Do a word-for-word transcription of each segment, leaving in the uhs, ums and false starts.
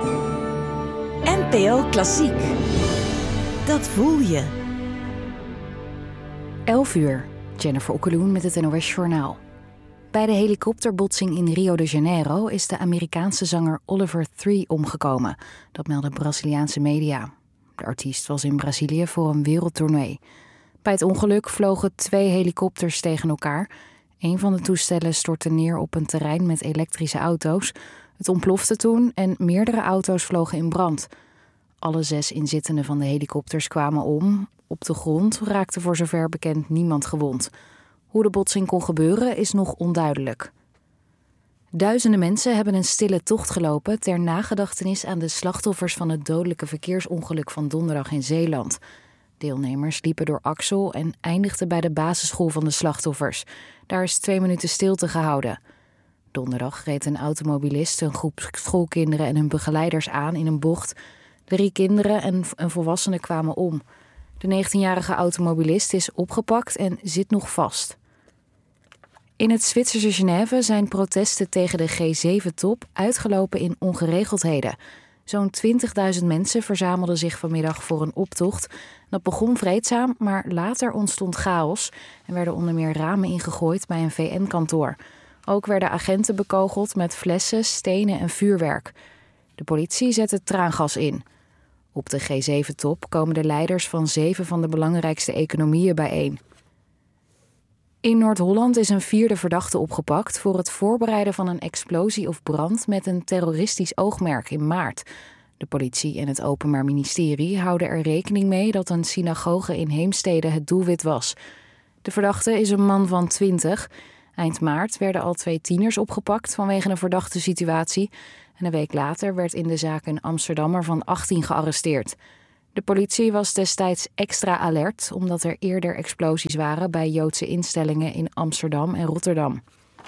N P O Klassiek. Dat voel je. elf uur. Jennifer Okkeloen met het N O S-journaal. Bij de helikopterbotsing in Rio de Janeiro is de Amerikaanse zanger Oliver Three omgekomen. Dat melden Braziliaanse media. De artiest was in Brazilië voor een wereldtournee. Bij het ongeluk vlogen twee helikopters tegen elkaar. Een van de toestellen stortte neer op een terrein met elektrische auto's. Het ontplofte toen en meerdere auto's vlogen in brand. Alle zes inzittenden van de helikopters kwamen om. Op de grond raakte voor zover bekend niemand gewond. Hoe de botsing kon gebeuren is nog onduidelijk. Duizenden mensen hebben een stille tocht gelopen ter nagedachtenis aan de slachtoffers van het dodelijke verkeersongeluk van donderdag in Zeeland. Deelnemers liepen door Axel en eindigden bij de basisschool van de slachtoffers. Daar is twee minuten stilte gehouden. Donderdag reed een automobilist een groep schoolkinderen en hun begeleiders aan in een bocht. Drie kinderen en een volwassene kwamen om. De negentienjarige automobilist is opgepakt en zit nog vast. In het Zwitserse Genève zijn protesten tegen de G zeven top uitgelopen in ongeregeldheden. Zo'n twintigduizend mensen verzamelden zich vanmiddag voor een optocht. Dat begon vreedzaam, maar later ontstond chaos en werden onder meer ramen ingegooid bij een V N-kantoor. Ook werden agenten bekogeld met flessen, stenen en vuurwerk. De politie zette traangas in. Op de G zeven top komen de leiders van zeven van de belangrijkste economieën bijeen. In Noord-Holland is een vierde verdachte opgepakt voor het voorbereiden van een explosie of brand met een terroristisch oogmerk in maart. De politie en het Openbaar Ministerie houden er rekening mee dat een synagoge in Heemstede het doelwit was. De verdachte is een man van twintig. Eind maart werden al twee tieners opgepakt vanwege een verdachte situatie. En een week later werd in de zaak een Amsterdammer van achttien gearresteerd. De politie was destijds extra alert omdat er eerder explosies waren bij Joodse instellingen in Amsterdam en Rotterdam.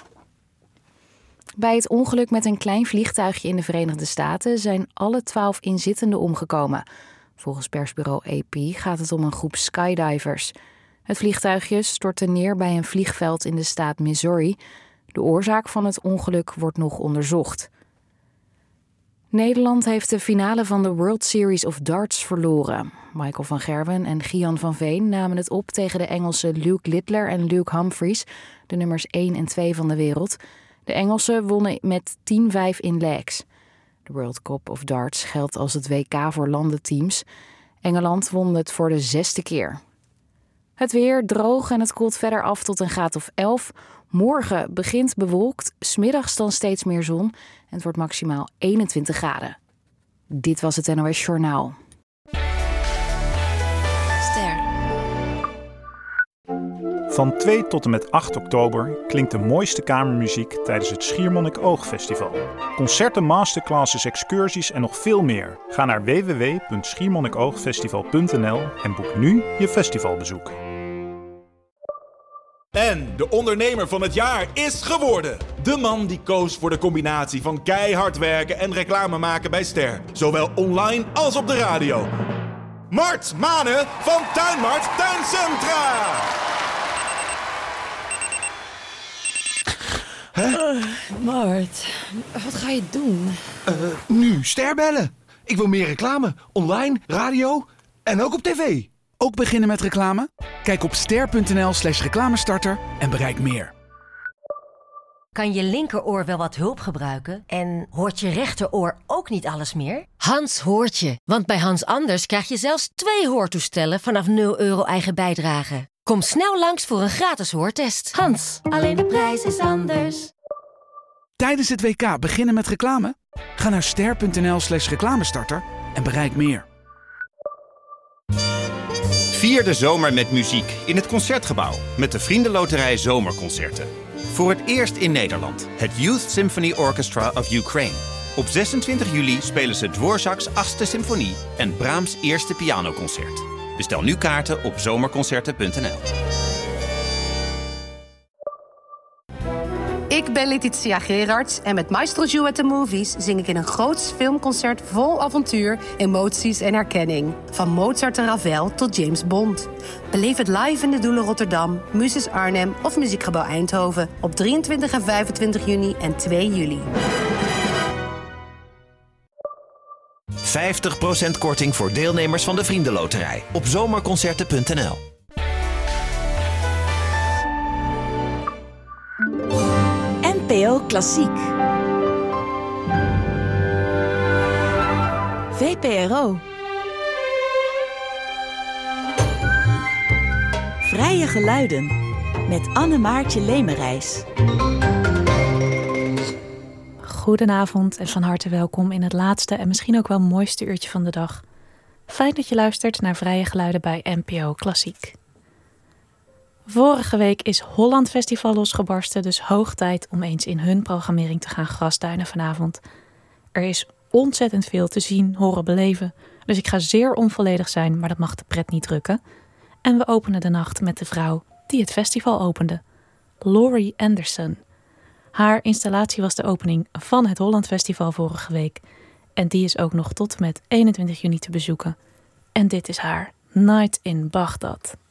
Bij het ongeluk met een klein vliegtuigje in de Verenigde Staten zijn alle twaalf inzittenden omgekomen. Volgens persbureau A P gaat het om een groep skydivers. Het vliegtuigje stortte neer bij een vliegveld in de staat Missouri. De oorzaak van het ongeluk wordt nog onderzocht. Nederland heeft de finale van de World Series of Darts verloren. Michael van Gerwen en Gian van Veen namen het op tegen de Engelsen Luke Littler en Luke Humphries, de nummers één en twee van de wereld. De Engelsen wonnen met tien vijf in legs. De World Cup of Darts geldt als het W K voor landenteams. Engeland won het voor de zesde keer. Het weer droog en het koelt verder af tot een graad of elf. Morgen begint bewolkt, 's middags dan steeds meer zon en het wordt maximaal eenentwintig graden. Dit was het N O S Journaal. Ster. Van twee tot en met acht oktober klinkt de mooiste kamermuziek tijdens het Schiermonnik Oog-festival. Concerten, masterclasses, excursies en nog veel meer. Ga naar w w w punt schiermonnikoogfestival punt n l en boek nu je festivalbezoek. En de ondernemer van het jaar is geworden. De man die koos voor de combinatie van keihard werken en reclame maken bij Ster. Zowel online als op de radio. Mart Manen van Tuinmart Tuincentra. Huh? Uh, Mart, wat ga je doen? Uh, nu Ster bellen. Ik wil meer reclame. Online, radio en ook op tv. Ook beginnen met reclame? Kijk op ster.nl slash reclamestarter en bereik meer. Kan je linkeroor wel wat hulp gebruiken? En hoort je rechteroor ook niet alles meer? Hans hoort je, want bij Hans Anders krijg je zelfs twee hoortoestellen vanaf nul euro eigen bijdrage. Kom snel langs voor een gratis hoortest. Hans, alleen de prijs is anders. Tijdens het W K beginnen met reclame? Ga naar ster.nl slash reclamestarter en bereik meer. Vier de zomer met muziek in het Concertgebouw met de Vriendenloterij Zomerconcerten. Voor het eerst in Nederland, het Youth Symphony Orchestra of Ukraine. Op zesentwintig juli spelen ze Dvorak's achtste symfonie en Brahms' eerste pianoconcert. Bestel nu kaarten op zomerconcerten punt n l. Ik ben Letitia Gerards en met Maestro Jou at the Movies zing ik in een groots filmconcert vol avontuur, emoties en herkenning. Van Mozart en Ravel tot James Bond. Beleef het live in de Doelen Rotterdam, Muses Arnhem of Muziekgebouw Eindhoven op drieëntwintig en vijfentwintig juni en twee juli. vijftig procent korting voor deelnemers van de Vriendenloterij op zomerconcerten punt n l. N P O Klassiek. V P R O. Vrije geluiden met Anne-Maartje Lemerijs. Goedenavond en van harte welkom in het laatste en misschien ook wel mooiste uurtje van de dag. Fijn dat je luistert naar Vrije Geluiden bij N P O Klassiek. Vorige week is Holland Festival losgebarsten, dus hoog tijd om eens in hun programmering te gaan grasduinen vanavond. Er is ontzettend veel te zien, horen, beleven, dus ik ga zeer onvolledig zijn, maar dat mag de pret niet drukken. En we openen de nacht met de vrouw die het festival opende, Laurie Anderson. Haar installatie was de opening van het Holland Festival vorige week en die is ook nog tot en met eenentwintig juni te bezoeken. En dit is haar Night in Baghdad.